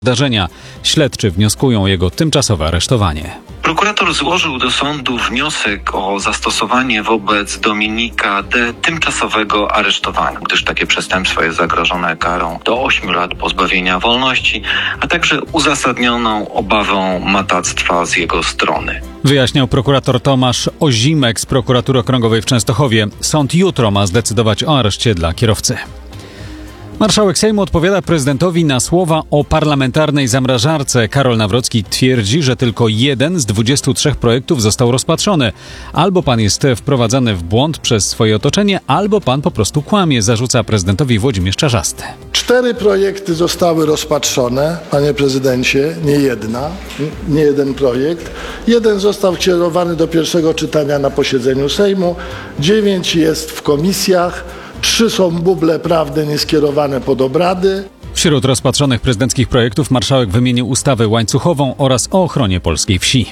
Zdarzenia. Śledczy wnioskują o jego tymczasowe aresztowanie. Prokurator złożył do sądu wniosek o zastosowanie wobec Dominika D. tymczasowego aresztowania, gdyż takie przestępstwo jest zagrożone karą do 8 lat pozbawienia wolności, a także uzasadnioną obawą matactwa z jego strony. Wyjaśniał prokurator Tomasz Ozimek z Prokuratury Okręgowej w Częstochowie. Sąd jutro ma zdecydować o areszcie dla kierowcy. Marszałek Sejmu odpowiada prezydentowi na słowa o parlamentarnej zamrażarce. Karol Nawrocki twierdzi, że tylko jeden z 23 projektów został rozpatrzony. Albo pan jest wprowadzany w błąd przez swoje otoczenie, albo pan po prostu kłamie, zarzuca prezydentowi Włodzimierz Czarzasty. 4 projekty zostały rozpatrzone, panie prezydencie, nie jeden projekt. 1 został kierowany do pierwszego czytania na posiedzeniu Sejmu, 9 jest w komisjach. 3 są buble prawne nieskierowane pod obrady. Wśród rozpatrzonych prezydenckich projektów marszałek wymienił ustawę łańcuchową oraz o ochronie polskiej wsi.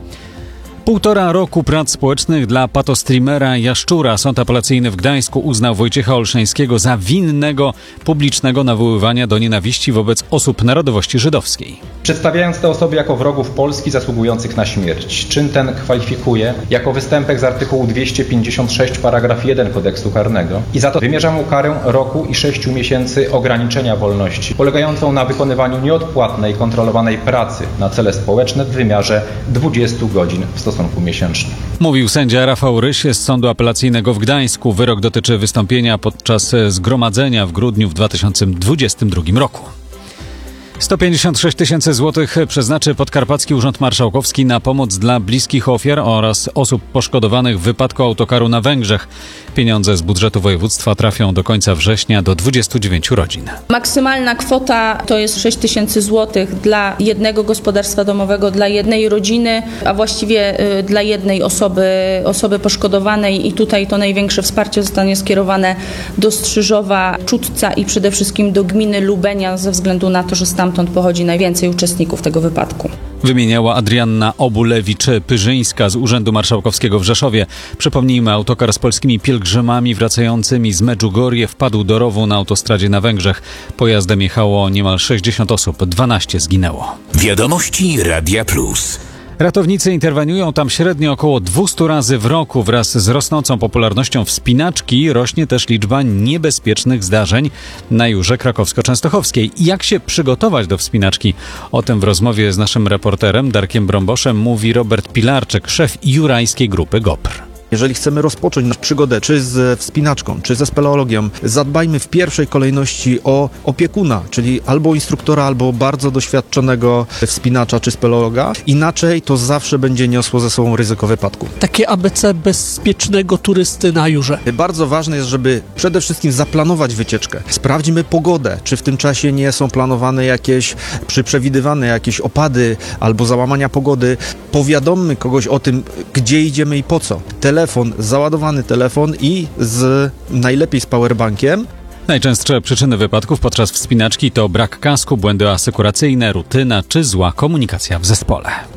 1,5 roku prac społecznych dla patostreamera Jaszczura. Sąd apelacyjny w Gdańsku uznał Wojciecha Olszańskiego za winnego publicznego nawoływania do nienawiści wobec osób narodowości żydowskiej. Przedstawiając te osoby jako wrogów Polski zasługujących na śmierć. Czyn ten kwalifikuje jako występek z artykułu 256 paragraf 1 kodeksu karnego i za to wymierza mu karę roku i 6 miesięcy ograniczenia wolności, polegającą na wykonywaniu nieodpłatnej, kontrolowanej pracy na cele społeczne w wymiarze 20 godzin w stosunku miesięcznym. Mówił sędzia Rafał Ryś z Sądu Apelacyjnego w Gdańsku. Wyrok dotyczy wystąpienia podczas zgromadzenia w grudniu w 2022 roku. 156 000 złotych przeznaczy Podkarpacki Urząd Marszałkowski na pomoc dla bliskich ofiar oraz osób poszkodowanych w wypadku autokaru na Węgrzech. Pieniądze z budżetu województwa trafią do końca września do 29 rodzin. Maksymalna kwota to jest 6 000 złotych dla jednego gospodarstwa domowego, dla jednej rodziny, a właściwie dla jednej osoby poszkodowanej i tutaj to największe wsparcie zostanie skierowane do Strzyżowa, Czudca i przede wszystkim do gminy Lubenia ze względu na to, że stamtąd pochodzi najwięcej uczestników tego wypadku. Wymieniała Adrianna Obulewicz-Pyrzyńska z Urzędu Marszałkowskiego w Rzeszowie. Przypomnijmy, autokar z polskimi pielgrzymami wracającymi z Medjugorje wpadł do rowu na autostradzie na Węgrzech. Pojazdem jechało niemal 60 osób, 12 zginęło. Wiadomości Radia Plus. Ratownicy interweniują tam średnio około 200 razy w roku. Wraz z rosnącą popularnością wspinaczki rośnie też liczba niebezpiecznych zdarzeń na Jurze Krakowsko-Częstochowskiej. Jak się przygotować do wspinaczki? O tym w rozmowie z naszym reporterem Darkiem Brąboszem mówi Robert Pilarczyk, szef jurajskiej grupy GOPR. Jeżeli chcemy rozpocząć przygodę czy z wspinaczką, czy ze speleologią, zadbajmy w pierwszej kolejności o opiekuna, czyli albo instruktora, albo bardzo doświadczonego wspinacza czy speleologa. Inaczej to zawsze będzie niosło ze sobą ryzyko wypadku. Takie ABC bezpiecznego turysty na Jurze. Bardzo ważne jest, żeby przede wszystkim zaplanować wycieczkę. Sprawdźmy pogodę, czy w tym czasie nie są planowane przewidywane jakieś opady albo załamania pogody. Powiadommy kogoś o tym, gdzie idziemy i po co. Załadowany telefon i najlepiej z powerbankiem. Najczęstsze przyczyny wypadków podczas wspinaczki to brak kasku, błędy asekuracyjne, rutyna czy zła komunikacja w zespole.